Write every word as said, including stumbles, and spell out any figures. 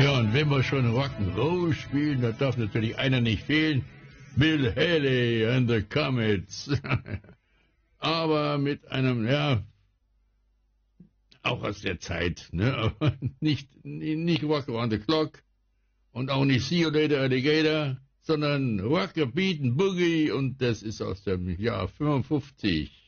Ja, und wenn wir schon Rock'n'Roll spielen, da darf natürlich einer nicht fehlen. Bill Haley and the Comets. Aber mit einem, ja, auch aus der Zeit, ne? Aber nicht, nicht Rock Around the Clock und auch nicht See You Later Alligator, sondern Rock, a Beat and Boogie, und das ist aus dem Jahr fünfundfünfzig.